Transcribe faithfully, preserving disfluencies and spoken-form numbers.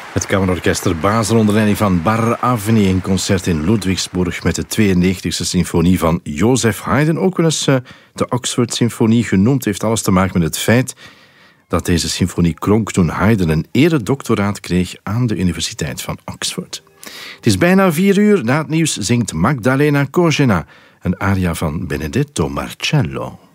Het Kamerorkest ter Basel onder leiding van Bar Avni, een concert in Ludwigsburg met de tweeënnegentigste symfonie van Joseph Haydn. Ook wel eens uh, de Oxford-symfonie genoemd. Heeft alles te maken met het feit dat deze symfonie klonk toen Haydn een eredoctoraat kreeg aan de Universiteit van Oxford. Het is bijna vier uur. Na het nieuws zingt Magdalena Kozena een aria van Benedetto Marcello.